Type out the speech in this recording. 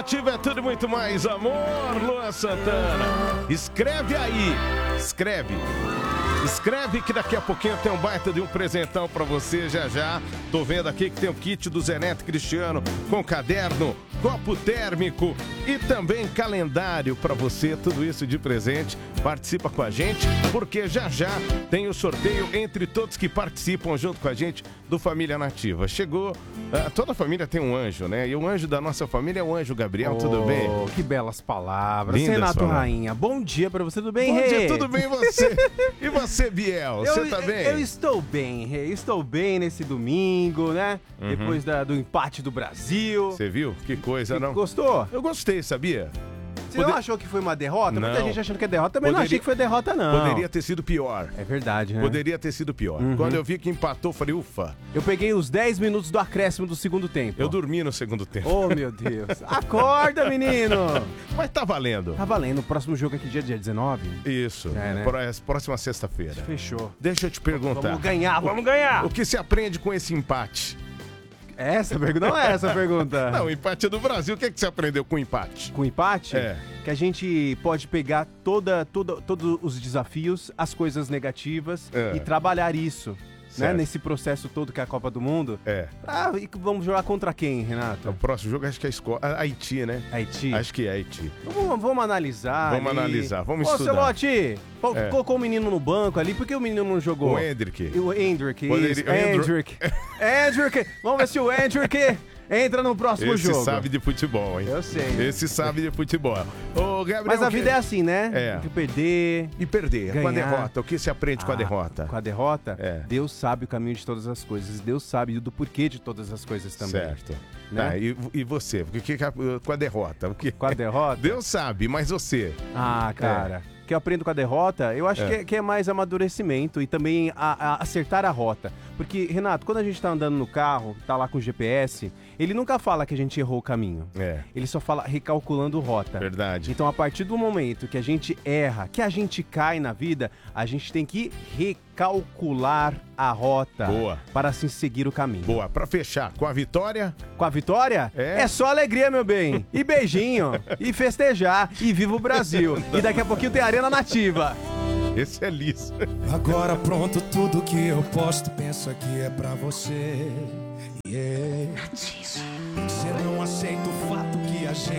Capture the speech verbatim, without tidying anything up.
Nativa é tudo e muito mais amor, Luan Santana. Escreve aí, escreve. Escreve que daqui a pouquinho tem um baita de um presentão pra você já já. Tô vendo aqui que tem o kit do Zé Neto Cristiano com caderno, copo térmico e também calendário pra você. Tudo isso de presente. Participa com a gente, porque já já tem o sorteio entre todos que participam junto com a gente do Família Nativa. Chegou, uh, toda família tem um anjo, né? E o anjo da nossa família é o anjo Gabriel, oh, tudo bem? Que belas palavras. Lindas Renato palavras. Rainha, bom dia pra você, tudo bem, Bom Rê? dia, tudo bem você? E você, Biel, você tá bem? Eu estou bem, Rê, estou bem nesse domingo, né? Uhum. Depois da, do empate do Brasil. Você viu? Que coisa, Você não? Gostou? Eu gostei, sabia? Você Poder... não achou que foi uma derrota? Não. Muita gente achando que é derrota, também Poderia... não achei que foi derrota, não. Poderia ter sido pior. É verdade, né? Poderia ter sido pior. Uhum. Quando eu vi que empatou, falei, ufa. Eu peguei os dez minutos do acréscimo do segundo tempo. Eu dormi no segundo tempo. Oh, meu Deus. Acorda, menino! Mas tá valendo. Tá valendo. O próximo jogo aqui, dia, dia dezenove? Isso. É, né? Próxima sexta-feira. Fechou. Deixa eu te perguntar. Vamos ganhar, vamos ganhar! O que se aprende com esse empate? Essa pergunta não é essa a pergunta. Não, o empate é do Brasil. O que, é que você aprendeu com o empate? Com o empate? É. Que a gente pode pegar toda, toda, todos os desafios, as coisas negativas É. e trabalhar isso, né? Certo. Nesse processo todo que é a Copa do Mundo. É. Ah, e vamos jogar contra quem, Renato? O próximo jogo acho que é a escola. Haiti, né? Haiti? Acho que é Haiti. Vamos, vamos analisar. Vamos ali. analisar, vamos Ô, estudar. Celote, pô, É. colocou o menino no banco ali, por que o menino não jogou? O Hendrick. O Hendrick, Poderia- isso. o Hendrick. Hendrick. Hendrick. Vamos ver se o Hendrick entra no próximo Esse jogo. sabe de futebol, hein? Eu sei. Esse sabe de futebol. Ô, Gabriel, Mas a que- vida é assim, né? É. Tem que perder. E perder, com a ganhar. derrota. O que se aprende com a Ah, derrota? Com a derrota? É. Deus sabe o caminho de todas as coisas. Deus sabe do porquê de todas as coisas também. Certo. Né? Tá, e, e você? O que, que- com a derrota? O que... Com a derrota? Deus sabe, mas você? Ah, cara. O que eu aprendo com a derrota, eu acho É. que, é, que é mais amadurecimento e também a- a acertar a rota. Porque, Renato, quando a gente tá andando no carro, tá lá com o G P S, ele nunca fala que a gente errou o caminho. É, Ele só fala recalculando rota. verdade. Então, a partir do momento que a gente erra, que a gente cai na vida, a gente tem que recalcular a rota. Boa. Para assim seguir o caminho. Boa, pra fechar, com a vitória, Com a vitória, É. é, só alegria, meu bem. E beijinho. E festejar. E viva o Brasil. E daqui a pouquinho tem Arena Nativa. esse é liso. Agora pronto, tudo que eu posto, penso que é pra você. Yeah.